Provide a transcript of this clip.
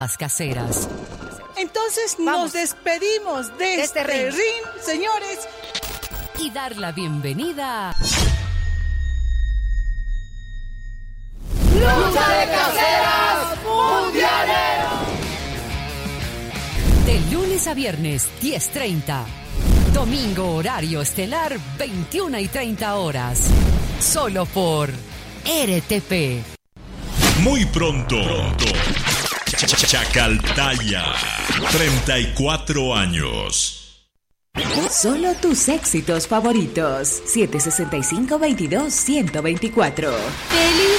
Las caseras. Entonces nos despedimos de este ring, señores. Y dar la bienvenida. ¡Lucha de Caseras Mundiales! De lunes a viernes, 10:30. Domingo, horario estelar, 21:30 horas. Solo por RTP. Muy pronto. Chacaltaya, 34 años. Solo tus éxitos favoritos. 765-22-124. ¡Feliz